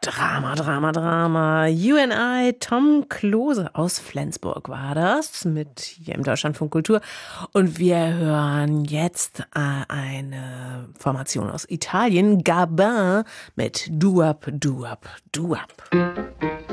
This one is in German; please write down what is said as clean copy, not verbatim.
Drama, Drama, Drama. You and I, Tom Klose aus Flensburg war das mit hier im Deutschlandfunk Kultur. Und wir hören jetzt eine Formation aus Italien, Gabin mit Duap, Duap, Duap.